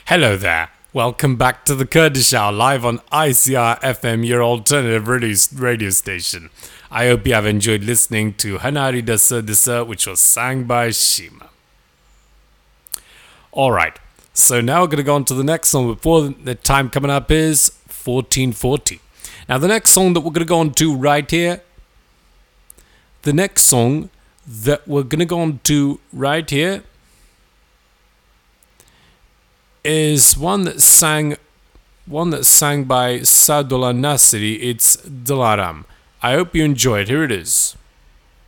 Hello there. Welcome back to the Kurdish Hour live on ICR FM, your alternative radio station. I hope you have enjoyed listening to Hanari Dasa Dasa, which was sang by Shima. Alright, so now we're going to go on to the next song. Before the time coming up is 1440. Now, the next song that we're going to go on to right here, is one that's sang by Sadullah Nasiri. It's Dilaram. I hope you enjoy it. Here it is.